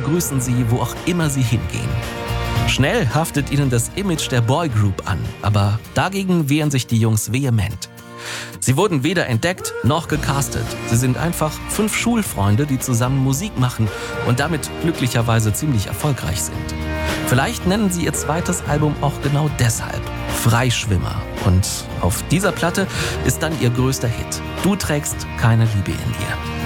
begrüßen sie, wo auch immer sie hingehen. Schnell haftet ihnen das Image der Boygroup an, aber dagegen wehren sich die Jungs vehement. Sie wurden weder entdeckt noch gecastet. Sie sind einfach 5 Schulfreunde, die zusammen Musik machen und damit glücklicherweise ziemlich erfolgreich sind. Vielleicht nennen sie ihr zweites Album auch genau deshalb Freischwimmer. Und auf dieser Platte ist dann ihr größter Hit. Du trägst keine Liebe in dir.